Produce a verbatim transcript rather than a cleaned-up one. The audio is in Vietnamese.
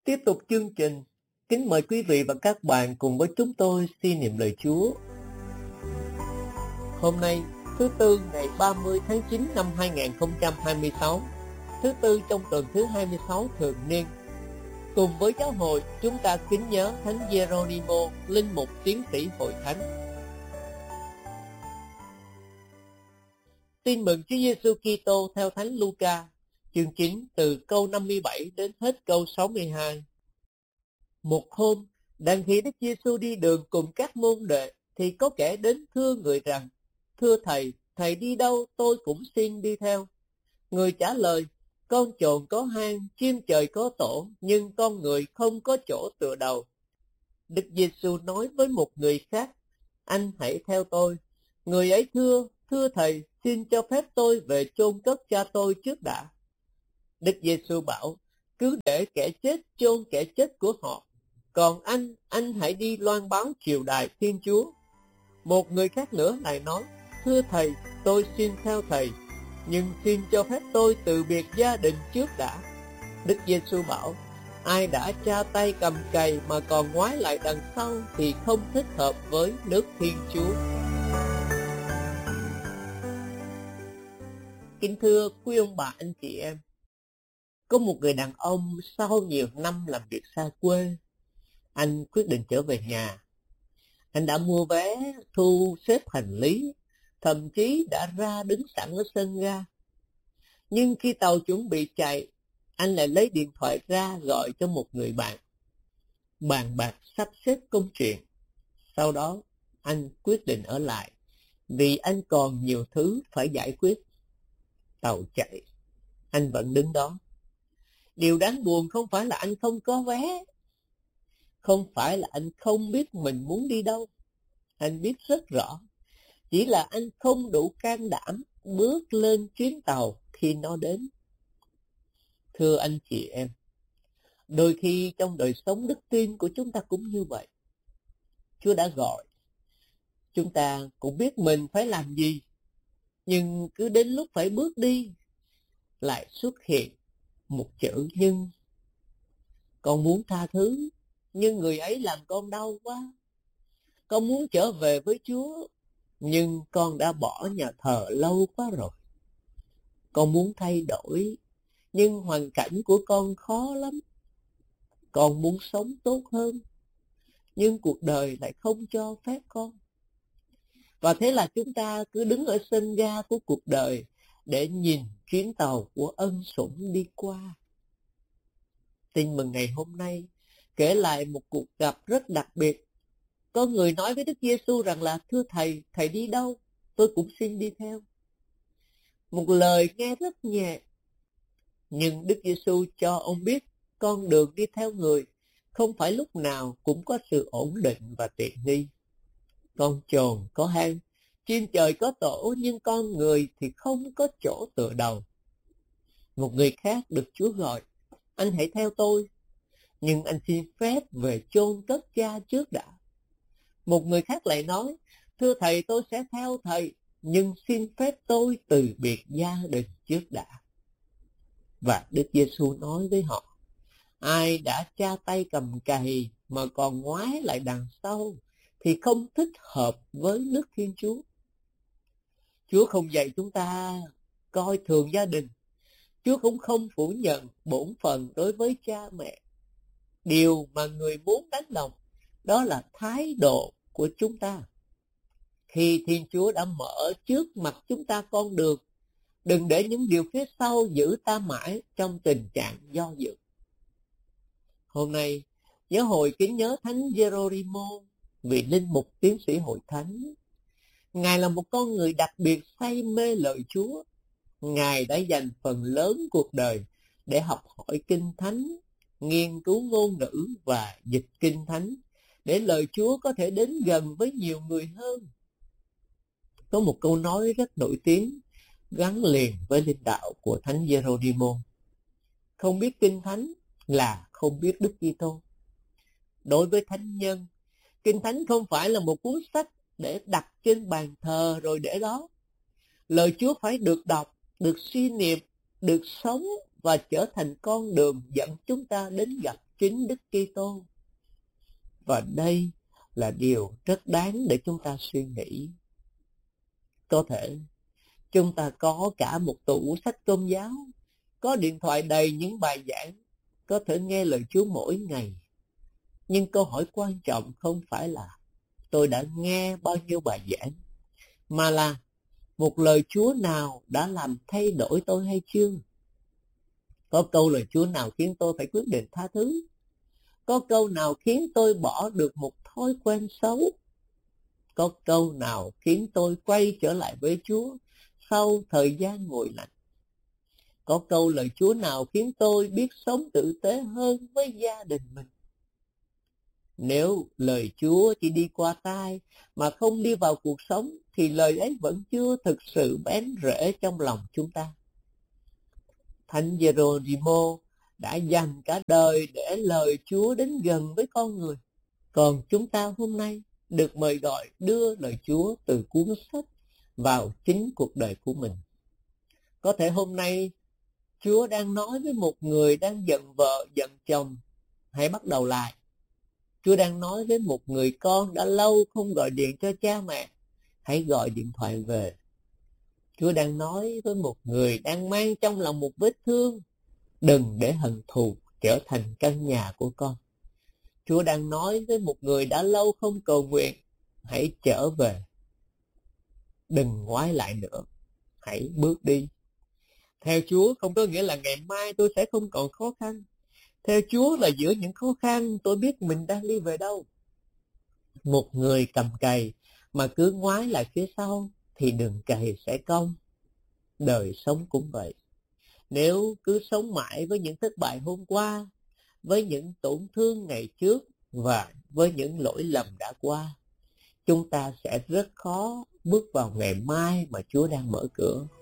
Tiếp tục chương trình, kính mời quý vị và các bạn cùng với chúng tôi suy niệm lời Chúa. Hôm nay, thứ Tư ngày ba mươi tháng chín năm hai nghìn không trăm hai mươi sáu, thứ Tư trong tuần thứ hai mươi sáu thường niên. Cùng với giáo hội, chúng ta kính nhớ Thánh Geronimo, linh mục tiến sĩ Hội Thánh. Tin mừng Chúa Giêsu Kitô theo Thánh Luca, chương chín từ câu năm mươi bảy đến hết câu sáu mươi hai. Một hôm, đang khi Đức Giêsu đi đường cùng các môn đệ, thì có kẻ đến thưa người rằng: Thưa Thầy, Thầy đi đâu tôi cũng xin đi theo. Người trả lời: Con chồn có hang, chim trời có tổ, nhưng con người không có chỗ tựa đầu. Đức Giêsu nói với một người khác: Anh hãy theo tôi. Người ấy thưa: Thưa Thầy, xin cho phép tôi về chôn cất cha tôi trước đã. Đức Giêsu bảo: Cứ để kẻ chết chôn kẻ chết của họ. Còn anh, anh hãy đi loan báo triều đại Thiên Chúa. Một người khác nữa lại nói: Thưa Thầy, tôi xin theo Thầy, nhưng xin cho phép tôi từ biệt gia đình trước đã. Đức Giêsu bảo: Ai đã tra tay cầm cày mà còn ngoái lại đằng sau thì không thích hợp với nước Thiên Chúa. Kính thưa quý ông bà, anh chị em, có một người đàn ông sau nhiều năm làm việc xa quê, anh quyết định trở về nhà. Anh đã mua vé, thu xếp hành lý, thậm chí đã ra đứng sẵn ở sân ga. Nhưng khi tàu chuẩn bị chạy, anh lại lấy điện thoại ra gọi cho một người bạn, bàn bạc sắp xếp công chuyện. Sau đó, anh quyết định ở lại, vì anh còn nhiều thứ phải giải quyết. Tàu chạy, anh vẫn đứng đó. Điều đáng buồn không phải là anh không có vé, không phải là anh không biết mình muốn đi đâu. Anh biết rất rõ, chỉ là anh không đủ can đảm bước lên chuyến tàu khi nó đến. Thưa anh chị em, đôi khi trong đời sống đức tin của chúng ta cũng như vậy. Chúa đã gọi, chúng ta cũng biết mình phải làm gì, nhưng cứ đến lúc phải bước đi, lại xuất hiện một chữ nhưng. Con muốn tha thứ, nhưng người ấy làm con đau quá. Con muốn trở về với Chúa, nhưng con đã bỏ nhà thờ lâu quá rồi. Con muốn thay đổi, nhưng hoàn cảnh của con khó lắm. Con muốn sống tốt hơn, nhưng cuộc đời lại không cho phép con. Và thế là chúng ta cứ đứng ở sân ga của cuộc đời để nhìn chuyến tàu của ân sủng đi qua. Tin mừng ngày hôm nay kể lại một cuộc gặp rất đặc biệt. Có người nói với Đức Giêsu rằng là: Thưa Thầy, Thầy đi đâu tôi cũng xin đi theo. Một lời nghe rất nhẹ, nhưng Đức Giêsu cho ông biết con đường đi theo người không phải lúc nào cũng có sự ổn định và tiện nghi. Con chồn có hang, chim trời có tổ, nhưng con người thì không có chỗ tựa đầu. Một người khác được Chúa gọi: Anh hãy theo tôi, nhưng anh xin phép về chôn cất cha trước đã. Một người khác lại nói: Thưa Thầy, tôi sẽ theo Thầy, nhưng xin phép tôi từ biệt gia đình trước đã. Và Đức Giêsu nói với họ: Ai đã tra tay cầm cày mà còn ngoái lại đằng sau thì không thích hợp với nước Thiên Chúa. Chúa không dạy chúng ta coi thường gia đình. Chúa cũng không phủ nhận bổn phận đối với cha mẹ. Điều mà người muốn đánh đồng đó là thái độ của chúng ta. Khi Thiên Chúa đã mở trước mặt chúng ta con đường, đừng để những điều phía sau giữ ta mãi trong tình trạng do dự. Hôm nay, giáo hội kính nhớ Thánh Geronimo, vị linh mục tiến sĩ Hội Thánh. Ngài là một con người đặc biệt say mê lời Chúa. Ngài đã dành phần lớn cuộc đời để học hỏi Kinh Thánh, nghiên cứu ngôn ngữ và dịch Kinh Thánh, để lời Chúa có thể đến gần với nhiều người hơn. Có một câu nói rất nổi tiếng gắn liền với linh đạo của Thánh Geronimo: Không biết Kinh Thánh là không biết Đức Kitô. Đối với thánh nhân, Kinh Thánh không phải là một cuốn sách để đặt trên bàn thờ rồi để đó. Lời Chúa phải được đọc, được suy niệm, được sống và trở thành con đường dẫn chúng ta đến gặp chính Đức Kitô. Và đây là điều rất đáng để chúng ta suy nghĩ. Có thể chúng ta có cả một tủ sách tôn giáo, có điện thoại đầy những bài giảng, có thể nghe lời Chúa mỗi ngày. Nhưng câu hỏi quan trọng không phải là tôi đã nghe bao nhiêu bài giảng, mà là một lời Chúa nào đã làm thay đổi tôi hay chưa? Có câu lời Chúa nào khiến tôi phải quyết định tha thứ? Có câu nào khiến tôi bỏ được một thói quen xấu? Có câu nào khiến tôi quay trở lại với Chúa sau thời gian ngồi lặng? Có câu lời Chúa nào khiến tôi biết sống tử tế hơn với gia đình mình? Nếu lời Chúa chỉ đi qua tai mà không đi vào cuộc sống, thì lời ấy vẫn chưa thực sự bén rễ trong lòng chúng ta. Thánh Geronimo đã dành cả đời để lời Chúa đến gần với con người. Còn chúng ta hôm nay được mời gọi đưa lời Chúa từ cuốn sách vào chính cuộc đời của mình. Có thể hôm nay Chúa đang nói với một người đang giận vợ, giận chồng, hãy bắt đầu lại. Chúa đang nói với một người con đã lâu không gọi điện cho cha mẹ, hãy gọi điện thoại về. Chúa đang nói với một người đang mang trong lòng một vết thương, đừng để hận thù trở thành căn nhà của con. Chúa đang nói với một người đã lâu không cầu nguyện, hãy trở về. Đừng ngoái lại nữa, hãy bước đi. Theo Chúa không có nghĩa là ngày mai tôi sẽ không còn khó khăn. Theo Chúa là giữa những khó khăn tôi biết mình đang đi về đâu. Một người cầm cày mà cứ ngoái lại phía sau thì đường cày sẽ cong. Đời sống cũng vậy. Nếu cứ sống mãi với những thất bại hôm qua, với những tổn thương ngày trước và với những lỗi lầm đã qua, chúng ta sẽ rất khó bước vào ngày mai mà Chúa đang mở cửa.